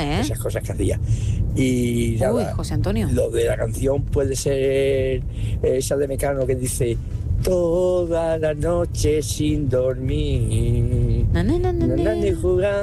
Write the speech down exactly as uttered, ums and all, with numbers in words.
¿eh? Esas cosas que hacía. Y nada, Uy, José Antonio. lo de la canción puede ser esa de Mecano que dice toda la noche sin dormir. Na, na, na, na, Na, na, na. ni jugando.